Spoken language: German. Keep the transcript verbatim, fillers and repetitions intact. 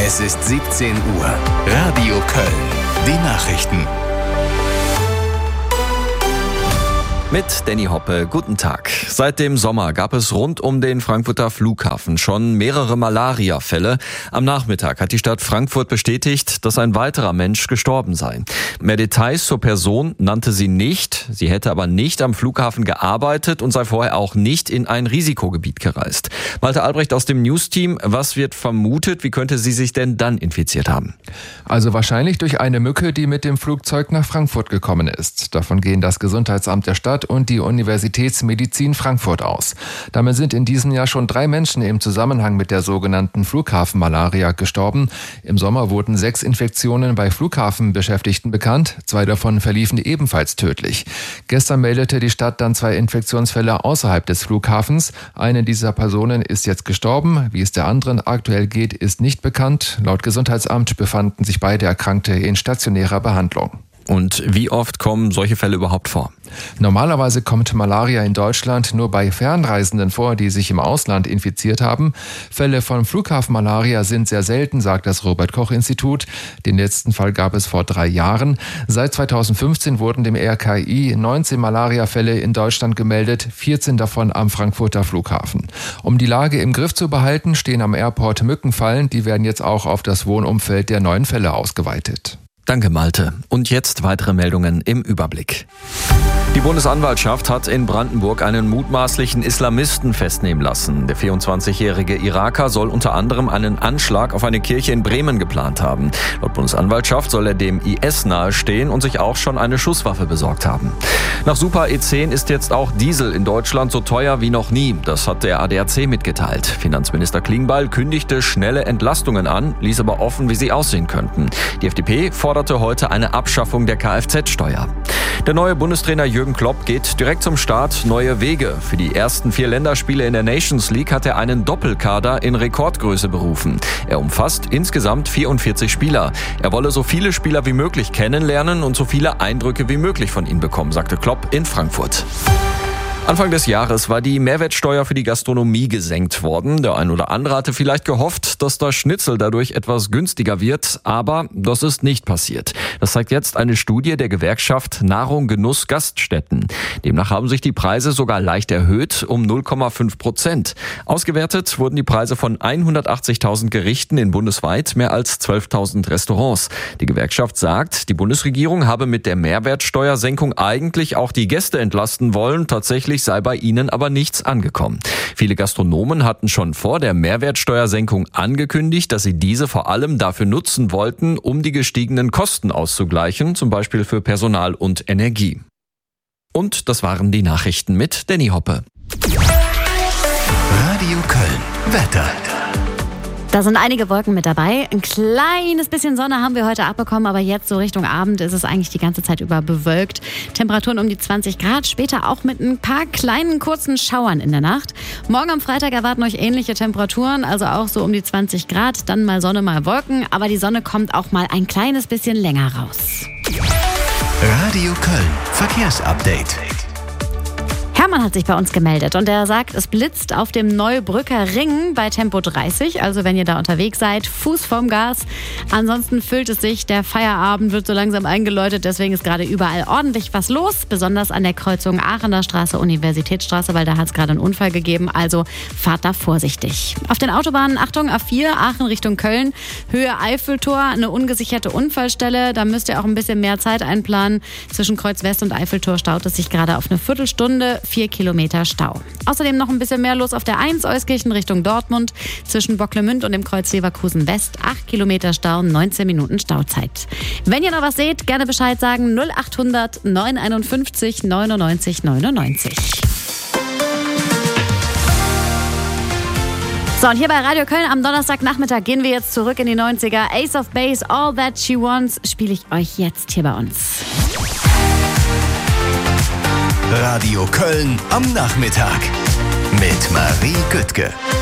Es ist siebzehn Uhr. Radio Köln. Die Nachrichten. Mit Danny Hoppe, guten Tag. Seit dem Sommer gab es rund um den Frankfurter Flughafen schon mehrere Malaria-Fälle. Am Nachmittag hat die Stadt Frankfurt bestätigt, dass ein weiterer Mensch gestorben sei. Mehr Details zur Person nannte sie nicht. Sie hätte aber nicht am Flughafen gearbeitet und sei vorher auch nicht in ein Risikogebiet gereist. Malte Albrecht aus dem News-Team, was wird vermutet? Wie könnte sie sich denn dann infiziert haben? Also wahrscheinlich durch eine Mücke, die mit dem Flugzeug nach Frankfurt gekommen ist. Davon gehen das Gesundheitsamt der Stadt und die Universitätsmedizin Frankfurt aus. Damit sind in diesem Jahr schon drei Menschen im Zusammenhang mit der sogenannten Flughafenmalaria gestorben. Im Sommer wurden sechs Infektionen bei Flughafenbeschäftigten bekannt. Zwei davon verliefen ebenfalls tödlich. Gestern meldete die Stadt dann zwei Infektionsfälle außerhalb des Flughafens. Eine dieser Personen ist jetzt gestorben. Wie es der anderen aktuell geht, ist nicht bekannt. Laut Gesundheitsamt befanden sich beide Erkrankte in stationärer Behandlung. Und wie oft kommen solche Fälle überhaupt vor? Normalerweise kommt Malaria in Deutschland nur bei Fernreisenden vor, die sich im Ausland infiziert haben. Fälle von Flughafenmalaria sind sehr selten, sagt das Robert-Koch-Institut. Den letzten Fall gab es vor drei Jahren. Seit zweitausendfünfzehn wurden dem R K I neunzehn Malariafälle in Deutschland gemeldet, vierzehn davon am Frankfurter Flughafen. Um die Lage im Griff zu behalten, stehen am Airport Mückenfallen. Die werden jetzt auch auf das Wohnumfeld der neuen Fälle ausgeweitet. Danke, Malte. Und jetzt weitere Meldungen im Überblick. Die Bundesanwaltschaft hat in Brandenburg einen mutmaßlichen Islamisten festnehmen lassen. Der vierundzwanzigjährige Iraker soll unter anderem einen Anschlag auf eine Kirche in Bremen geplant haben. Laut Bundesanwaltschaft soll er dem I S nahestehen und sich auch schon eine Schusswaffe besorgt haben. Nach Super E zehn ist jetzt auch Diesel in Deutschland so teuer wie noch nie. Das hat der A D A C mitgeteilt. Finanzminister Klingbeil kündigte schnelle Entlastungen an, ließ aber offen, wie sie aussehen könnten. Die F D P forderte heute eine Abschaffung der Kfz-Steuer. Der neue Bundestrainer Jürgen Klopp geht direkt zum Start neue Wege. Für die ersten vier Länderspiele in der Nations League hat er einen Doppelkader in Rekordgröße berufen. Er umfasst insgesamt vierundvierzig Spieler. Er wolle so viele Spieler wie möglich kennenlernen und so viele Eindrücke wie möglich von ihnen bekommen, sagte Klopp in Frankfurt. Anfang des Jahres war die Mehrwertsteuer für die Gastronomie gesenkt worden. Der ein oder andere hatte vielleicht gehofft, dass das Schnitzel dadurch etwas günstiger wird, aber das ist nicht passiert. Das zeigt jetzt eine Studie der Gewerkschaft Nahrung, Genuss, Gaststätten. Demnach haben sich die Preise sogar leicht erhöht, um null Komma fünf Prozent. Ausgewertet wurden die Preise von hundertachtzigtausend Gerichten in bundesweit mehr als zwölftausend Restaurants. Die Gewerkschaft sagt, die Bundesregierung habe mit der Mehrwertsteuersenkung eigentlich auch die Gäste entlasten wollen. Tatsächlich sei bei ihnen aber nichts angekommen. Viele Gastronomen hatten schon vor der Mehrwertsteuersenkung angekündigt, dass sie diese vor allem dafür nutzen wollten, um die gestiegenen Kosten auszugleichen, zum Beispiel für Personal und Energie. Und das waren die Nachrichten mit Danny Hoppe. Radio Köln. Wetter. Da sind einige Wolken mit dabei. Ein kleines bisschen Sonne haben wir heute abbekommen, aber jetzt so Richtung Abend ist es eigentlich die ganze Zeit über bewölkt. Temperaturen um die zwanzig Grad, später auch mit ein paar kleinen kurzen Schauern in der Nacht. Morgen am Freitag erwarten euch ähnliche Temperaturen, also auch so um die zwanzig Grad, dann mal Sonne, mal Wolken, aber die Sonne kommt auch mal ein kleines bisschen länger raus. Radio Köln. Verkehrsupdate. Hermann hat sich bei uns gemeldet und er sagt, es blitzt auf dem Neubrücker Ring bei Tempo dreißig. Also wenn ihr da unterwegs seid, Fuß vom Gas. Ansonsten füllt es sich, der Feierabend wird so langsam eingeläutet. Deswegen ist gerade überall ordentlich was los. Besonders an der Kreuzung Aachener Straße, Universitätsstraße, weil da hat es gerade einen Unfall gegeben. Also fahrt da vorsichtig. Auf den Autobahnen, Achtung, A vier, Aachen Richtung Köln, Höhe Eiffeltor, eine ungesicherte Unfallstelle. Da müsst ihr auch ein bisschen mehr Zeit einplanen. Zwischen Kreuz West und Eiffeltor staut es sich gerade auf eine Viertelstunde. Vier Kilometer Stau. Außerdem noch ein bisschen mehr los auf der eins Euskirchen Richtung Dortmund. Zwischen Bocklemünd und dem Kreuz Leverkusen West. acht Kilometer Stau, neunzehn Minuten Stauzeit. Wenn ihr noch was seht, gerne Bescheid sagen. null achthundert neunundeinundfünfzig neunundneunzig neunundneunzig. So, und hier bei Radio Köln am Donnerstagnachmittag gehen wir jetzt zurück in die neunziger. Ace of Base, All That She Wants, spiele ich euch jetzt hier bei uns. Radio Köln am Nachmittag mit Marie Güttke.